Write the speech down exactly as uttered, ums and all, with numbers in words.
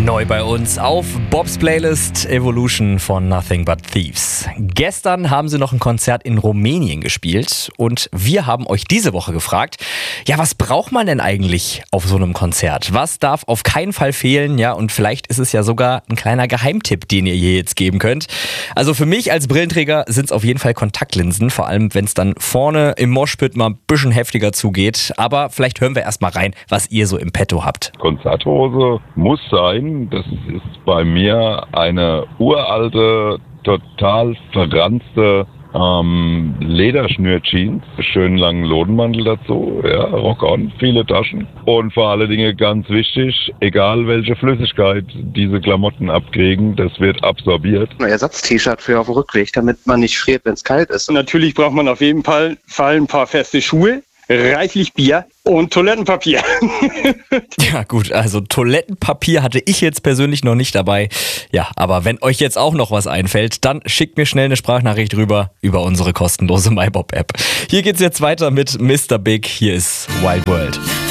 Neu bei uns auf Bobs Playlist Evolution von Nothing But Thieves. Gestern haben sie noch ein Konzert in Rumänien gespielt und wir haben euch diese Woche gefragt, ja, was braucht man denn eigentlich auf so einem Konzert? Was darf auf keinen Fall fehlen? Ja, und vielleicht ist es ja sogar ein kleiner Geheimtipp, den ihr hier jetzt geben könnt. Also für mich als Brillenträger sind es auf jeden Fall Kontaktlinsen, vor allem wenn es dann vorne im Moshpit mal ein bisschen heftiger zugeht. Aber vielleicht hören wir erst mal rein, was ihr so im Petto habt. Konzerthose muss sein. Das ist bei mir eine uralte, total verranzte ähm, Lederschnürjeans, schönen langen Lodenmantel dazu, ja, Rock-on, viele Taschen und vor allen Dingen ganz wichtig, egal welche Flüssigkeit diese Klamotten abkriegen, das wird absorbiert. Ein Ersatz-T-Shirt für auf dem Rückweg, damit man nicht friert, wenn es kalt ist. Und natürlich braucht man auf jeden Fall, Fall ein paar feste Schuhe, reichlich Bier und Toilettenpapier. Ja gut, also Toilettenpapier hatte ich jetzt persönlich noch nicht dabei. Ja, aber wenn euch jetzt auch noch was einfällt, dann schickt mir schnell eine Sprachnachricht rüber über unsere kostenlose MyBob-App. Hier geht's jetzt weiter mit Mister Big. Hier ist Wild World.